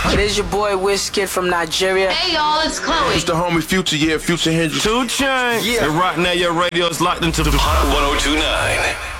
It is your boy Wizkid from Nigeria. Hey y'all, it's Chloe. It's the homie Future, yeah, Future Hendrix. 2 Chainz. Yeah. And right now your radio is locked into the Hot 1029.